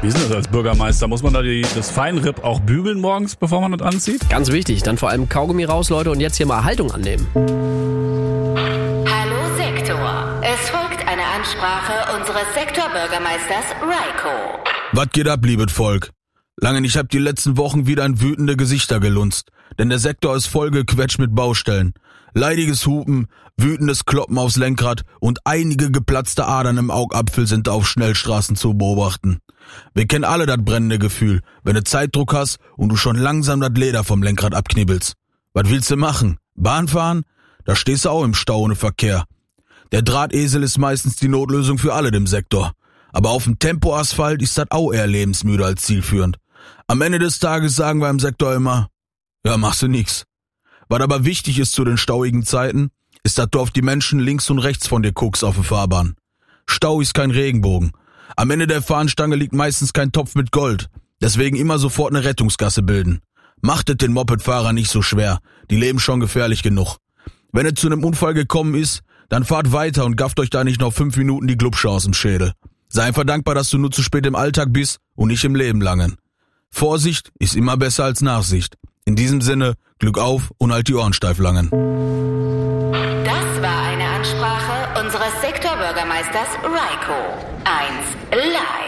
Wie ist das als Bürgermeister? Muss man da das Feinripp auch bügeln morgens, bevor man das anzieht? Ganz wichtig, dann vor allem Kaugummi raus, Leute, und jetzt hier mal Haltung annehmen. Hallo Sektor. Es folgt eine Ansprache unseres Sektorbürgermeisters Raiko. Was geht ab, liebes Volk? Lange nicht hab die letzten Wochen wieder in wütende Gesichter gelunzt, denn der Sektor ist vollgequetscht mit Baustellen. Leidiges Hupen, wütendes Kloppen aufs Lenkrad und einige geplatzte Adern im Augapfel sind auf Schnellstraßen zu beobachten. Wir kennen alle das brennende Gefühl, wenn du Zeitdruck hast und du schon langsam das Leder vom Lenkrad abknibbelst. Was willst du machen? Bahn fahren? Da stehst du auch im Stau ohne Verkehr. Der Drahtesel ist meistens die Notlösung für alle im Sektor. Aber auf dem Tempoasphalt ist das auch eher lebensmüde als zielführend. Am Ende des Tages sagen wir im Sektor immer, ja, machst du nix. Was aber wichtig ist zu den stauigen Zeiten, ist, dass du auf die Menschen links und rechts von dir guckst auf der Fahrbahn. Stau ist kein Regenbogen. Am Ende der Fahnenstange liegt meistens kein Topf mit Gold. Deswegen immer sofort eine Rettungsgasse bilden. Macht es den Mopedfahrern nicht so schwer. Die leben schon gefährlich genug. Wenn es zu einem Unfall gekommen ist, dann fahrt weiter und gafft euch da nicht noch 5 Minuten die Glubsche aus dem Schädel. Sei einfach dankbar, dass du nur zu spät im Alltag bist und nicht im Leben langen. Vorsicht ist immer besser als Nachsicht. In diesem Sinne, Glück auf und halt die Ohren steif langen. Das war eine Ansprache unseres Sektorbürgermeisters Raiko. 1 live.